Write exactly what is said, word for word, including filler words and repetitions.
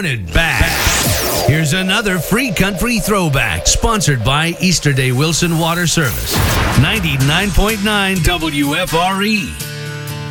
throwing it back. Here's another free country throwback, sponsored by Easterday Wilson Water Service. ninety-nine point nine W F R E.